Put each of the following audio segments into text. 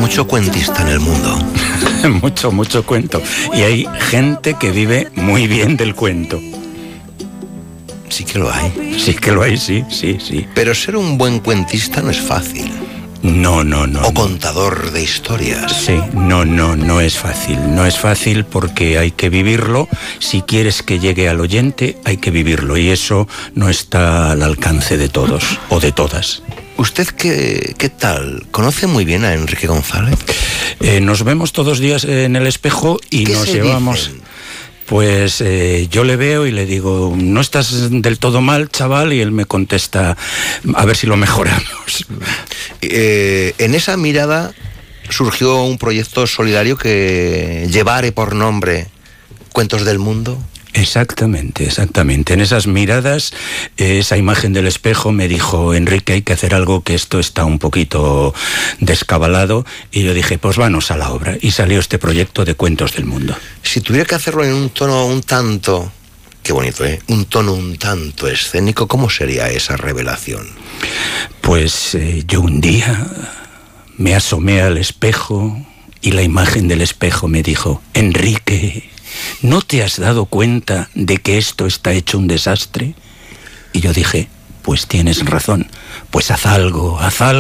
mucho cuentista en el mundo. Mucho cuento. Y hay gente que vive muy bien del cuento. Sí que lo hay. Sí que lo hay, sí. Pero ser un buen cuentista no es fácil. No. O contador de historias. Sí, no es fácil. No es fácil porque hay que vivirlo. Si quieres que llegue al oyente, hay que vivirlo. Y eso no está al alcance de todos o de todas. ¿Usted qué tal? ¿Conoce muy bien a Enrique González? Nos vemos todos los días en el espejo y nos llevamos... Dicen? Pues yo le veo y le digo, no estás del todo mal, chaval, y él me contesta, a ver si lo mejoramos. En esa mirada surgió un proyecto solidario que llevare por nombre Cuentos del Mundo. Exactamente. En esas miradas, esa imagen del espejo me dijo, Enrique, hay que hacer algo, que esto está un poquito descabalado. Y yo dije, pues vanos a la obra. Y salió este proyecto de Cuentos del Mundo. Si tuviera que hacerlo en un tono un tanto... Qué bonito, ¿eh? Un tono un tanto escénico, ¿cómo sería esa revelación? Pues yo un día me asomé al espejo y la imagen del espejo me dijo, Enrique... ¿No te has dado cuenta de que esto está hecho un desastre? Y yo dije, pues tienes razón, pues haz algo.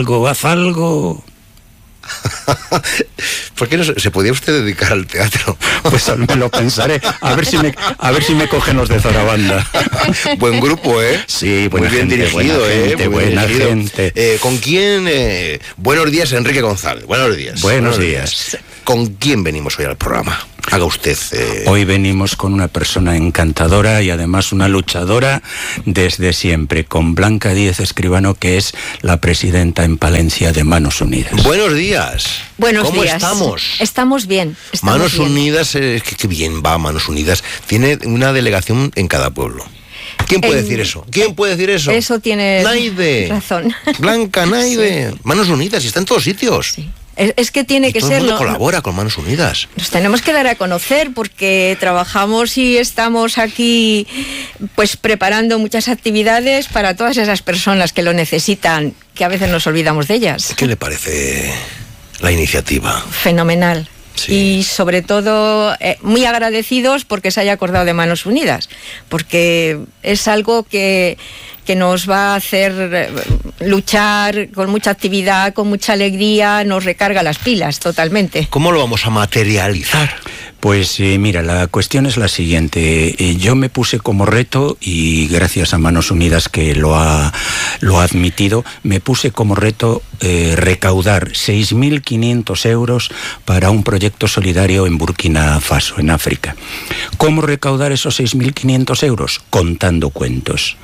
¿Por qué no se podía usted dedicar al teatro? Pues me lo pensaré, a ver si me cogen los de Zorabanda. Buen grupo, ¿eh? Sí, muy bien gente, dirigido, buena gente. ¿Con quién? Buenos días, Enrique González. Buenos días. Buenos días. ¿Con quién venimos hoy al programa? Haga usted... Hoy venimos con una persona encantadora y además una luchadora desde siempre, con Blanca Díez Escribano, que es la presidenta en Palencia de Manos Unidas. Buenos días. Buenos ¿Cómo días. estamos? Estamos bien. Manos Unidas, qué bien va Manos Unidas. Tiene una delegación en cada pueblo. ¿Quién puede decir eso? ¿Quién puede decir eso? Eso tiene Naide. razón. Blanca, Naide. Sí. Manos Unidas, y está en todos sitios. Sí. Es que tiene que ser... Todo el mundo colabora con Manos Unidas. Nos tenemos que dar a conocer porque trabajamos y estamos aquí pues preparando muchas actividades para todas esas personas que lo necesitan, que a veces nos olvidamos de ellas. ¿Qué le parece la iniciativa? Fenomenal. Sí. Y sobre todo muy agradecidos porque se haya acordado de Manos Unidas, porque es algo que nos va a hacer luchar con mucha actividad, con mucha alegría, nos recarga las pilas totalmente. ¿Cómo lo vamos a materializar? Pues mira, la cuestión es la siguiente. Yo me puse como reto, y gracias a Manos Unidas que lo ha admitido, me puse como reto recaudar 6.500 euros para un proyecto solidario en Burkina Faso, en África. ¿Cómo recaudar esos 6.500 euros? Contando cuentos.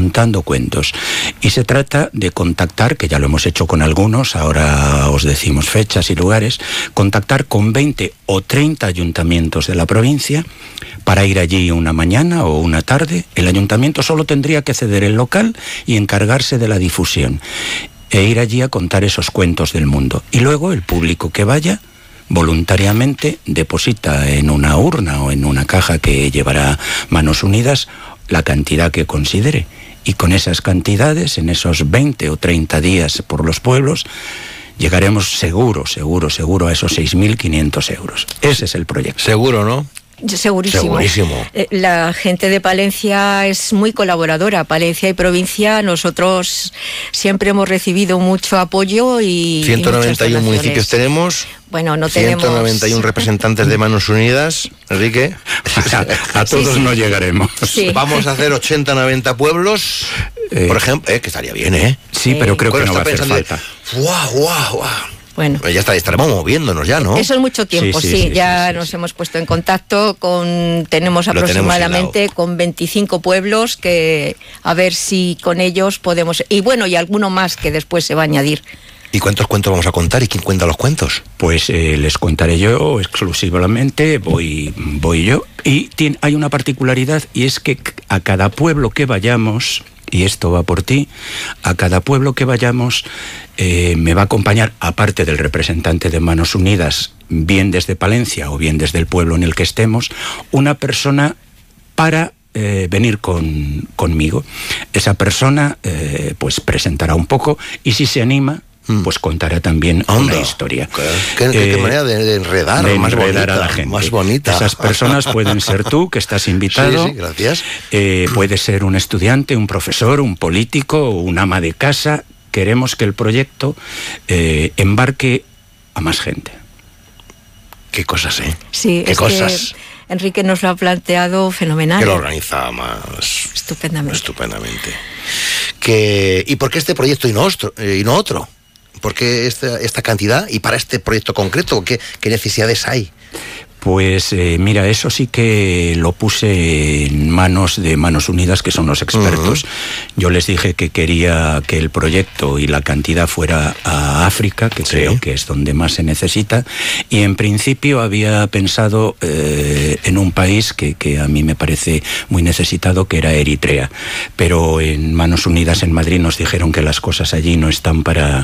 Y se trata de contactar, que ya lo hemos hecho con algunos, ahora os decimos fechas y lugares, contactar con 20 o 30 ayuntamientos de la provincia para ir allí una mañana o una tarde. El ayuntamiento solo tendría que ceder el local y encargarse de la difusión, e ir allí a contar esos cuentos del mundo. Y luego el público que vaya voluntariamente deposita en una urna o en una caja que llevará Manos Unidas la cantidad que considere. Y con esas cantidades, en esos 20 o 30 días por los pueblos, llegaremos seguro a esos 6.500 euros. Ese es el proyecto. Seguro, ¿no? Segurísimo. La gente de Palencia es muy colaboradora. Palencia y provincia, nosotros siempre hemos recibido mucho apoyo y 191 municipios tenemos. Bueno, no tenemos 191 representantes de Manos Unidas, Enrique. A todos sí. No llegaremos. Sí. Vamos a hacer 80-90 pueblos, por ejemplo, que estaría bien, ¿eh? Sí, pero creo que no va a hacer falta. ¡Guau! Bueno, ya estaremos moviéndonos ya, ¿no? Eso es mucho tiempo, sí. Ya nos hemos puesto en contacto tenemos aproximadamente con 25 pueblos que a ver si con ellos podemos... Y bueno, y alguno más que después se va a añadir. ¿Y cuántos cuentos vamos a contar? ¿Y quién cuenta los cuentos? Pues les contaré yo exclusivamente, voy yo. Y hay una particularidad, y es que a cada pueblo que vayamos, y esto va por ti, a cada pueblo que vayamos me va a acompañar, aparte del representante de Manos Unidas, bien desde Palencia o bien desde el pueblo en el que estemos, una persona para venir conmigo. Esa persona pues presentará un poco, y si se anima, pues contará también una historia. ¿Qué manera de enredar, más bonita, a la gente. Más bonita. Esas personas pueden ser tú, que estás invitado. Sí, gracias. Puede ser un estudiante, un profesor, un político, un ama de casa. Queremos que el proyecto embarque a más gente. Qué cosas, ¿eh? Sí, qué cosas. Enrique nos lo ha planteado fenomenal. Que lo organiza más estupendamente. ¿Y por qué este proyecto y no otro? ¿Por qué esta cantidad? ¿Y para este proyecto concreto qué necesidades hay? Pues mira, eso sí que lo puse en manos de Manos Unidas, que son los expertos. Yo les dije que quería que el proyecto y la cantidad fuera a África, que creo que es donde más se necesita, y en principio había pensado en un país que a mí me parece muy necesitado, que era Eritrea. Pero en Manos Unidas en Madrid nos dijeron que las cosas allí no están para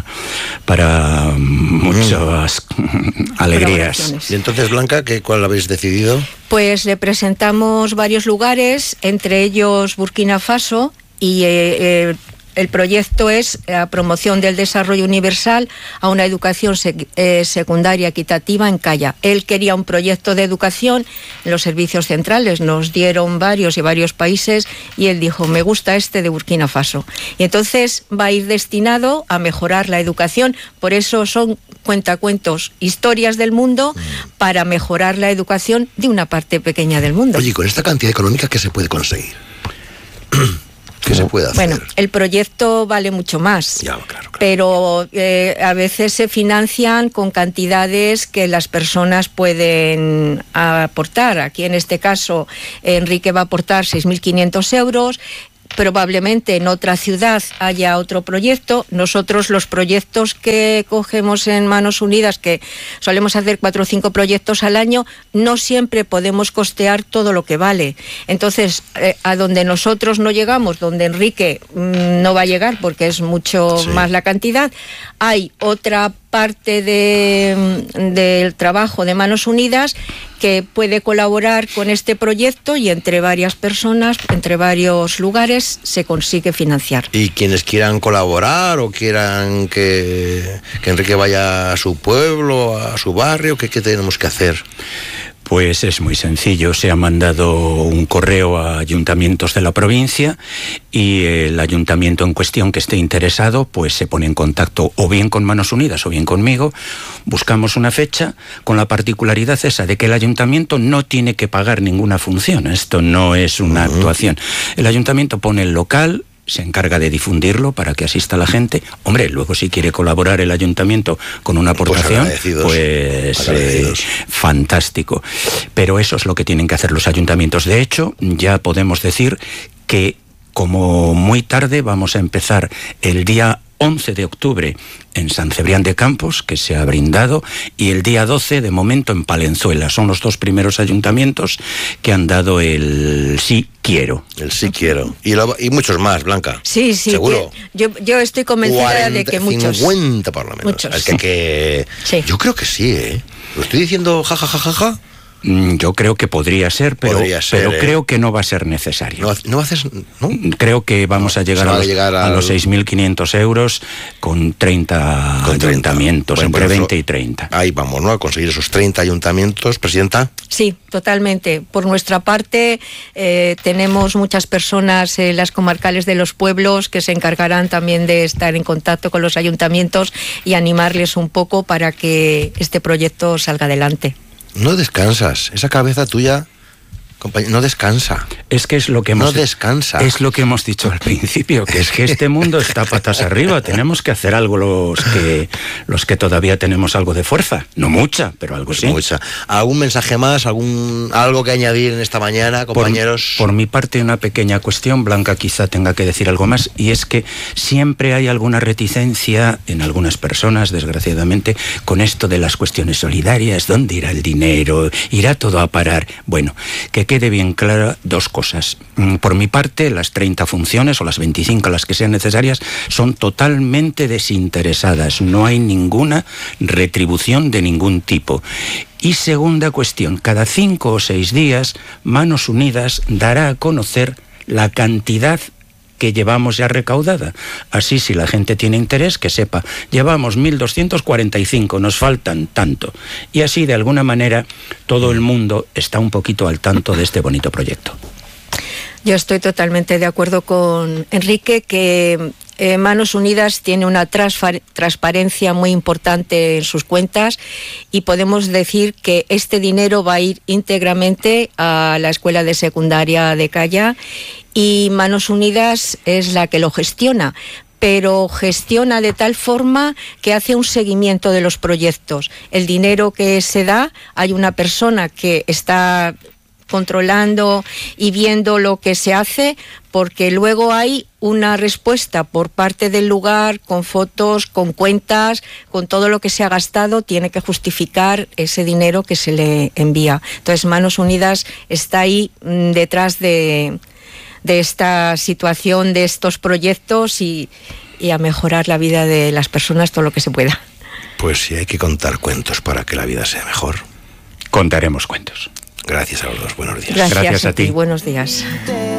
muchas alegrías. Y entonces, Blanca, ¿cuál habéis decidido? Pues le presentamos varios lugares, entre ellos Burkina Faso, y el proyecto es la promoción del desarrollo universal a una educación secundaria equitativa en Calla. Él quería un proyecto de educación en los servicios centrales, nos dieron varios países, y él dijo, me gusta este de Burkina Faso. Y entonces va a ir destinado a mejorar la educación, por eso son cuentacuentos, historias del mundo, para mejorar la educación de una parte pequeña del mundo. Oye, con esta cantidad económica, ¿qué se puede conseguir? ¿Qué se puede hacer? Bueno, el proyecto vale mucho más, claro. Pero a veces se financian con cantidades que las personas pueden aportar. Aquí en este caso Enrique va a aportar 6.500 euros. Probablemente en otra ciudad haya otro proyecto. Nosotros los proyectos que cogemos en Manos Unidas, que solemos hacer 4 o 5 proyectos al año, no siempre podemos costear todo lo que vale. Entonces, a donde nosotros no llegamos, donde Enrique no va a llegar porque es mucho más la cantidad, hay otra parte del trabajo de Manos Unidas que puede colaborar con este proyecto, y entre varias personas, entre varios lugares, se consigue financiar. Y quienes quieran colaborar o quieran que Enrique vaya a su pueblo, a su barrio, ¿qué tenemos que hacer? Pues es muy sencillo, se ha mandado un correo a ayuntamientos de la provincia, y el ayuntamiento en cuestión que esté interesado pues se pone en contacto o bien con Manos Unidas o bien conmigo, buscamos una fecha, con la particularidad esa de que el ayuntamiento no tiene que pagar ninguna función, esto no es una actuación. El ayuntamiento pone el local, se encarga de difundirlo para que asista la gente. Hombre, luego si quiere colaborar el ayuntamiento con una aportación, pues fantástico. Pero eso es lo que tienen que hacer los ayuntamientos. De hecho, ya podemos decir que como muy tarde vamos a empezar el día 11 de octubre en San Cebrián de Campos, que se ha brindado, y el día 12 de momento en Palenzuela. Son los 2 primeros ayuntamientos que han dado el sí quiero. El sí quiero. Y muchos más, Blanca. Sí, seguro. Yo estoy convencida de que muchos. 50 por lo menos. Muchos. Es que sí. Yo creo que sí, ¿eh? ¿Lo estoy diciendo jajajaja? Yo creo que podría ser, pero creo que no va a ser necesario. ¿No haces? ¿No? Creo que vamos a llegar a los 6.500 euros con 30 ayuntamientos, bueno, entre 20 y 30. Ahí vamos, ¿no? A conseguir esos 30 ayuntamientos, Presidenta. Sí, totalmente. Por nuestra parte, tenemos muchas personas en las comarcales de los pueblos que se encargarán también de estar en contacto con los ayuntamientos y animarles un poco para que este proyecto salga adelante. No descansas, esa cabeza tuya, compañero, no descansa. Es que es lo que hemos descansa. Es lo que hemos dicho al principio, que es que este mundo está patas arriba. Tenemos que hacer algo los que todavía tenemos algo de fuerza. No mucha, pero algo sí. Mucha. ¿Algún mensaje más? ¿Algo que añadir en esta mañana, compañeros? Por mi parte, una pequeña cuestión. Blanca quizá tenga que decir algo más, y es que siempre hay alguna reticencia en algunas personas, desgraciadamente, con esto de las cuestiones solidarias. ¿Dónde irá el dinero? ¿Irá todo a parar? Bueno, que quede bien clara 2 cosas. Por mi parte, las 30 funciones o las 25, las que sean necesarias, son totalmente desinteresadas. No hay ninguna retribución de ningún tipo. Y segunda cuestión, cada 5 o 6 días, Manos Unidas dará a conocer la cantidad que llevamos ya recaudada. Así, si la gente tiene interés, que sepa, llevamos 1.245, nos faltan tanto. Y así, de alguna manera, todo el mundo está un poquito al tanto de este bonito proyecto. Yo estoy totalmente de acuerdo con Enrique, que Manos Unidas tiene una transparencia muy importante en sus cuentas y podemos decir que este dinero va a ir íntegramente a la escuela de secundaria de Calla y Manos Unidas es la que lo gestiona, pero gestiona de tal forma que hace un seguimiento de los proyectos. El dinero que se da, hay una persona que está controlando y viendo lo que se hace, porque luego hay una respuesta por parte del lugar con fotos, con cuentas, con todo lo que se ha gastado, tiene que justificar ese dinero que se le envía. Entonces Manos Unidas está ahí detrás de esta situación, de estos proyectos y a mejorar la vida de las personas todo lo que se pueda. Pues sí, hay que contar cuentos para que la vida sea mejor. Contaremos cuentos. Gracias a los dos, buenos días. Gracias a ti. Buenos días.